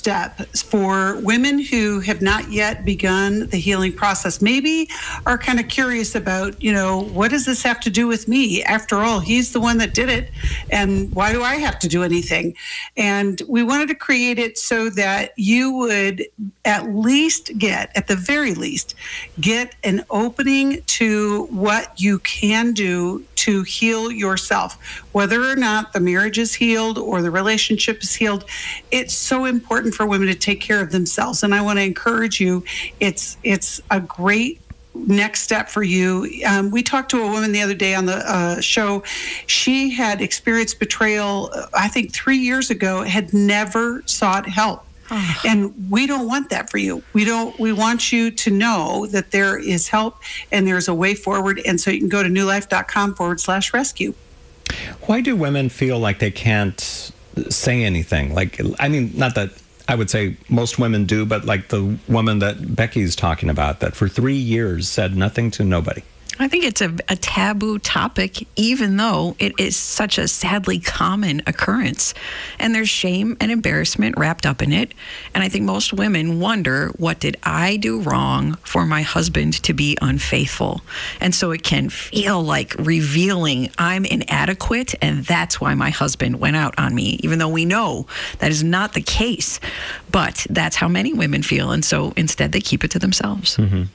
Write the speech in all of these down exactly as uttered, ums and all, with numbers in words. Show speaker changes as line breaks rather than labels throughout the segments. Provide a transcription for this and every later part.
step for women who have not yet begun the healing process, maybe are kind of curious about, you know, what does this have to do with me? After all, he's the one that did it, and why do I have to do anything? And we wanted to create it so that you would at least get, at the very least, get an opening to what you can do to heal yourself. Whether or not the marriage is healed or the relationship is healed, it's so important for women to take care of themselves. And I want to encourage you, it's it's a great next step for you. Um, we talked to a woman the other day on the uh, show. She had experienced betrayal, I think three years ago, had never sought help. And we don't want that for you. We don't. We want you to know that there is help and there's a way forward. And so you can go to newlife.com forward slash rescue.
Why do women feel like they can't say anything? Like, I mean, not that I would say most women do, but like the woman that Becky's talking about that for three years said nothing to nobody.
I think it's a, a taboo topic, even though it is such a sadly common occurrence. And there's shame and embarrassment wrapped up in it. And I think most women wonder, what did I do wrong for my husband to be unfaithful? And so it can feel like revealing I'm inadequate, and that's why my husband went out on me, even though we know that is not the case. But that's how many women feel. And so instead they keep it to themselves.
Mm-hmm.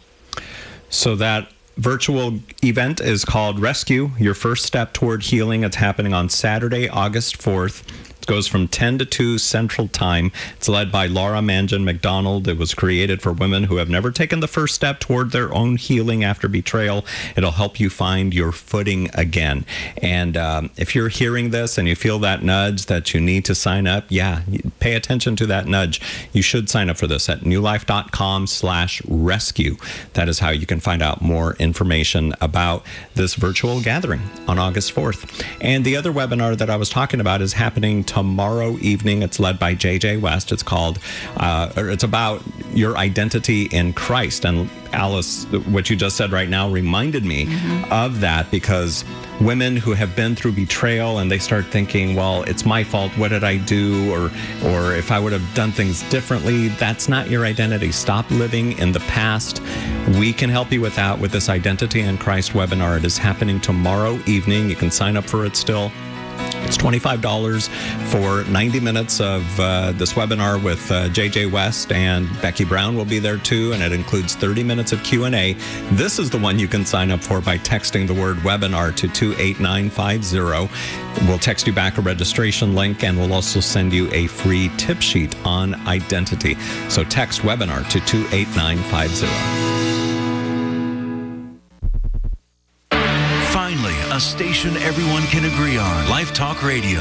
So that virtual event is called Rescue, Your First Step Toward Healing. It's happening on Saturday, August fourth. It goes from ten to two Central Time. It's led by Laura Mangan McDonald. It was created for women who have never taken the first step toward their own healing after betrayal. It'll help you find your footing again. And um, if you're hearing this and you feel that nudge that you need to sign up, yeah, pay attention to that nudge. You should sign up for this at newlife.com slash rescue. That is how you can find out more information about this virtual gathering on August fourth. And the other webinar that I was talking about is happening tomorrow evening. It's led by J J West. It's called, uh, or it's about your identity in Christ. And Alice, what you just said right now reminded me mm-hmm. of that, because women who have been through betrayal and they start thinking, well, it's my fault. What did I do? Or, or if I would have done things differently, that's not your identity. Stop living in the past. We can help you with that with this Identity in Christ webinar. It is happening tomorrow evening. You can sign up for it still. It's twenty-five dollars for ninety minutes of uh, this webinar with uh, J J West, and Becky Brown will be there too, and it includes thirty minutes of Q and A. This is the one you can sign up for by texting the word webinar to two eight nine five zero. We'll text you back a registration link, and we'll also send you a free tip sheet on identity. So text webinar to two eight nine five zero.
Finally, a station everyone can agree on. Life Talk Radio.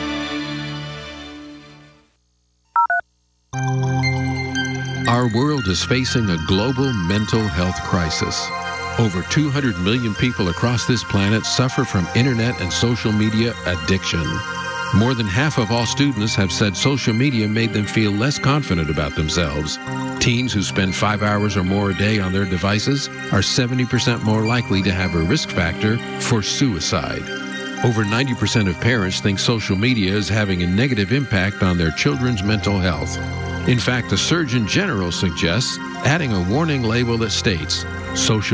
Our world is facing a global mental health crisis. Over two hundred million people across this planet suffer from internet and social media addiction. More than half of all students have said social media made them feel less confident about themselves. Teens who spend five hours or more a day on their devices are seventy percent more likely to have a risk factor for suicide. Over ninety percent of parents think social media is having a negative impact on their children's mental health. In fact, the Surgeon General suggests adding a warning label that states social